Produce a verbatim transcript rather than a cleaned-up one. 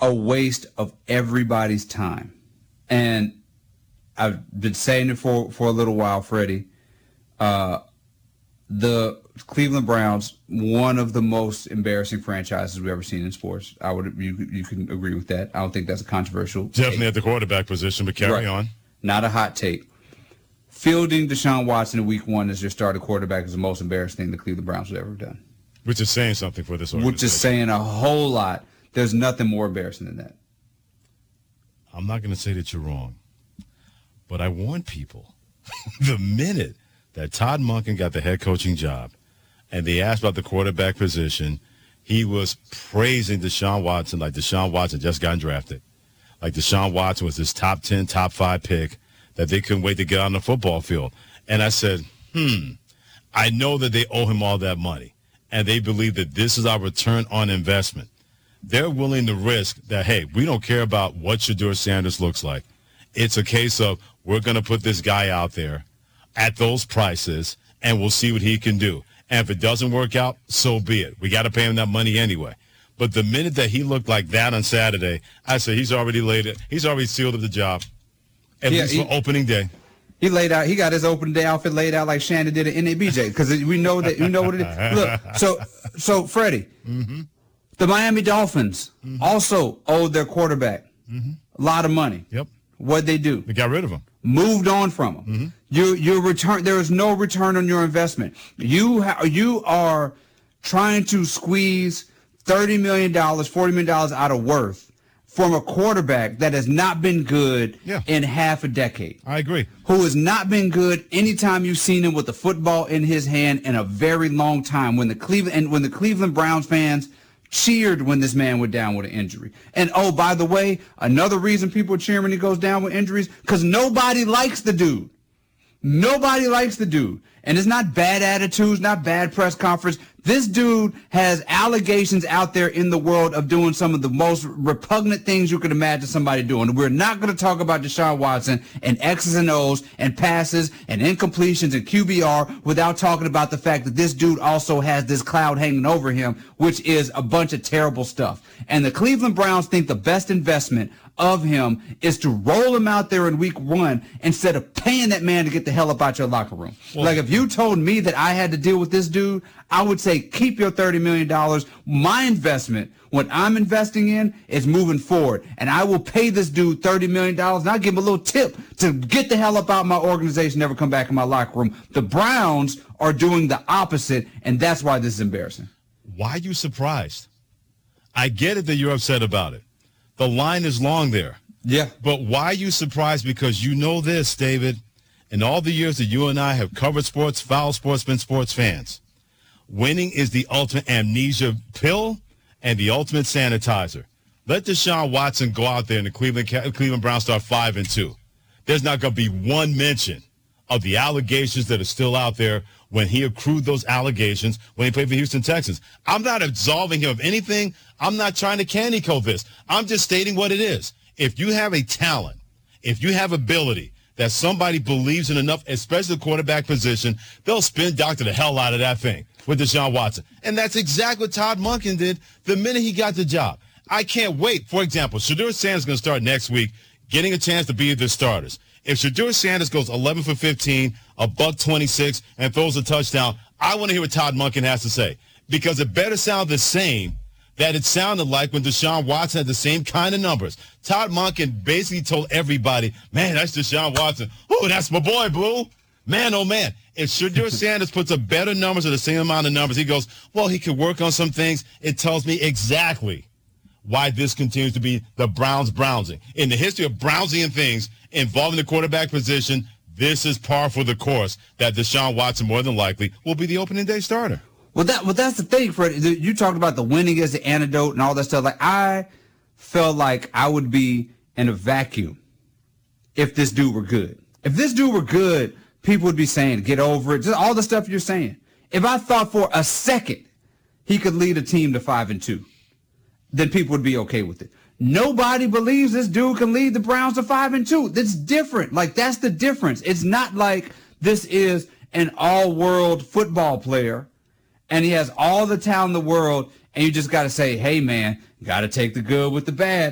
a waste of everybody's time. And I've been saying it for, for a little while, Freddie. Uh, the Cleveland Browns, one of the most embarrassing franchises we've ever seen in sports. I would you you can agree with that. I don't think that's a controversial Definitely take. at the quarterback position, but carry Right. on. Not a hot take. Fielding Deshaun Watson in week one as your starting quarterback is the most embarrassing thing the Cleveland Browns have ever done. Which is saying something for this organization. Which is saying a whole lot. There's nothing more embarrassing than that. I'm not going to say that you're wrong, but I warn people the minute that Todd Monken got the head coaching job and they asked about the quarterback position, he was praising Deshaun Watson like Deshaun Watson just got drafted. Like Deshaun Watson was his top ten, top five pick that they couldn't wait to get on the football field. And I said, hmm, I know that they owe him all that money, and they believe that this is our return on investment. They're willing to risk that, hey, we don't care about what Shedeur Sanders looks like. It's a case of we're going to put this guy out there at those prices, and we'll see what he can do. And if it doesn't work out, so be it. We got to pay him that money anyway. But the minute that he looked like that on Saturday, I said he's already laid it. He's already sealed up the job, at Yeah, least he- for opening day. He laid out. He got his opening day outfit laid out like Shannon did at N A B J because we know that you know what it is. Look, so so Freddie, Mm-hmm. the Miami Dolphins Mm-hmm. also owed their quarterback Mm-hmm. a lot of money. Yep. What'd they do? They got rid of him. Moved on from him. Mm-hmm. You you return. There is no return on your investment. You ha- you are trying to squeeze thirty million dollars, forty million dollars out of worth from a quarterback that has not been good Yeah. in half a decade. I agree. Who has not been good anytime you've seen him with the football in his hand in a very long time. When the Cleveland and when the Cleveland Browns fans cheered when this man went down with an injury. And oh, by the way, another reason people are cheering when he goes down with injuries, because nobody likes the dude. Nobody likes the dude. And it's not bad attitudes, not bad press conference. This dude has allegations out there in the world of doing some of the most repugnant things you could imagine somebody doing. We're not going to talk about Deshaun Watson and X's and O's and passes and incompletions and Q B R without talking about the fact that this dude also has this cloud hanging over him, which is a bunch of terrible stuff. And the Cleveland Browns think the best investment of him is to roll him out there in week one instead of paying that man to get the hell up out your locker room. Well, like if you told me that I had to deal with this dude, I would say keep your thirty million dollars. My investment, what I'm investing in, is moving forward. And I will pay this dude thirty million dollars and I'll give him a little tip to get the hell up out of my organization, never come back in my locker room. The Browns are doing the opposite, and that's why this is embarrassing. Why are you surprised? I get it that you're upset about it. The line is long there. Yeah. But why are you surprised? Because you know this, David. In all the years that you and I have covered sports, foul sports, been sports fans, winning is the ultimate amnesia pill and the ultimate sanitizer. Let Deshaun Watson go out there and the Cleveland Cleveland Browns start five and two. There's not going to be one mention of the allegations that are still out there when he accrued those allegations when he played for the Houston Texans. I'm not absolving him of anything. I'm not trying to candy coat this. I'm just stating what it is. If you have a talent, if you have ability that somebody believes in enough, especially the quarterback position, they'll spin doctor the hell out of that thing with Deshaun Watson. And that's exactly what Todd Monken did the minute he got the job. I can't wait. For example, Shedeur Sanders is going to start next week, getting a chance to be the starters. If Shedeur Sanders goes eleven for fifteen, a buck twenty-six, and throws a touchdown, I want to hear what Todd Monken has to say. Because it better sound the same that it sounded like when Deshaun Watson had the same kind of numbers. Todd Monken basically told everybody, man, that's Deshaun Watson. Oh, that's my boy, Blue. Man, oh, man. If Shedeur Sanders puts up better numbers or the same amount of numbers, he goes, well, he could work on some things. It tells me exactly why this continues to be the Browns Brownsing. In the history of Brownsing and things involving the quarterback position, this is par for the course that Deshaun Watson more than likely will be the opening day starter. Well, that well, that's the thing, Fred. You talked about the winning as the antidote and all that stuff. Like, I felt like I would be in a vacuum if this dude were good. If this dude were good, people would be saying, get over it. Just all the stuff you're saying. If I thought for a second he could lead a team to five and two, then people would be okay with it. Nobody believes this dude can lead the Browns to five and two. That's different. Like, that's the difference. It's not like this is an all-world football player and he has all the talent in the world, and you just got to say, hey, man, got to take the good with the bad.